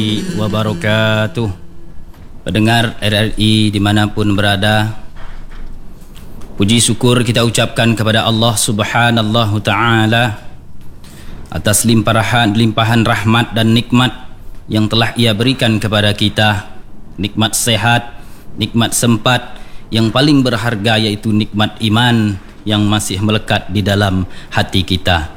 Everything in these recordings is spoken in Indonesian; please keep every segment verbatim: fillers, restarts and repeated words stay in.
wabarakatuh. Pendengar R R I dimanapun berada, puji syukur kita ucapkan kepada Allah Subhanahu Ta'ala atas limpahan, limpahan rahmat dan nikmat yang telah Ia berikan kepada kita. Nikmat sehat, nikmat sempat, yang paling berharga yaitu nikmat iman yang masih melekat di dalam hati kita.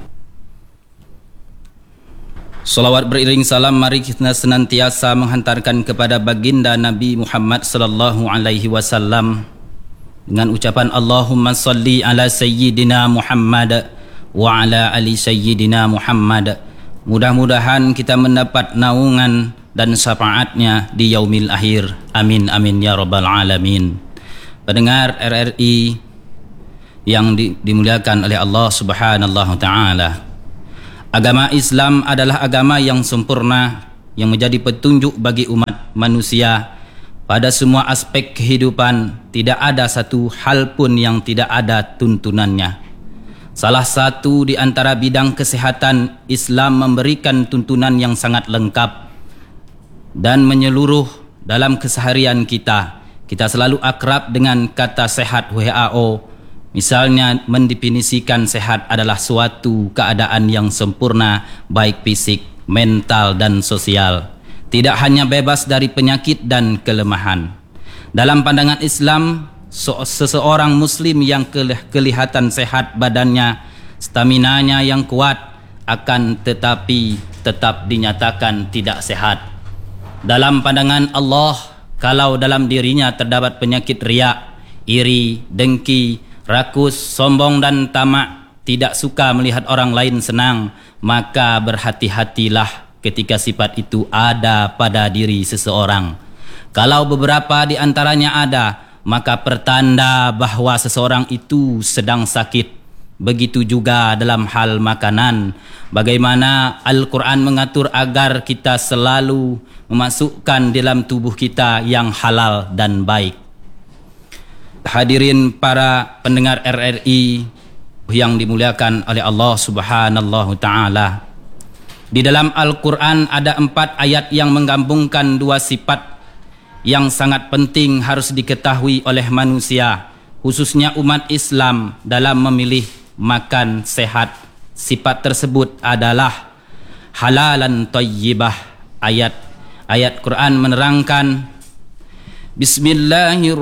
Salawat beriring salam mari kita senantiasa menghantarkan kepada baginda Nabi Muhammad sallallahu alaihi wasallam dengan ucapan Allahumma salli ala sayyidina Muhammad wa ala ali sayyidina Muhammad. Mudah-mudahan kita mendapat naungan dan syafaatnya di yaumil akhir. Amin amin ya rabbal alamin. Pendengar R R I yang di, dimuliakan oleh Allah Subhanahu Ta'ala, agama Islam adalah agama yang sempurna yang menjadi petunjuk bagi umat manusia pada semua aspek kehidupan. Tidak ada satu hal pun yang tidak ada tuntunannya. Salah satu di antara bidang kesehatan, Islam memberikan tuntunan yang sangat lengkap dan menyeluruh dalam keseharian kita. Kita selalu akrab dengan kata sehat W H O. Misalnya mendefinisikan sehat adalah suatu keadaan yang sempurna baik fisik, mental dan sosial. Tidak hanya bebas dari penyakit dan kelemahan. Dalam pandangan Islam, seseorang muslim yang kelihatan sehat badannya, staminanya yang kuat, akan tetapi tetap dinyatakan tidak sehat. Dalam pandangan Allah, kalau dalam dirinya terdapat penyakit riak, iri, dengki, rakus, sombong dan tamak, tidak suka melihat orang lain senang, maka berhati-hatilah ketika sifat itu ada pada diri seseorang. Kalau beberapa di antaranya ada, maka pertanda bahwa seseorang itu sedang sakit. Begitu juga dalam hal makanan. Bagaimana Al-Quran mengatur agar kita selalu memasukkan dalam tubuh kita yang halal dan baik. Hadirin para pendengar R R I yang dimuliakan oleh Allah Subhanahu Ta'ala, di dalam Al-Quran ada empat ayat yang menggabungkan dua sifat yang sangat penting harus diketahui oleh manusia, khususnya umat Islam dalam memilih makan sehat. Sifat tersebut adalah halalan thayyibah. Ayat ayat Quran menerangkan, Bismillahirrahmanirrahim,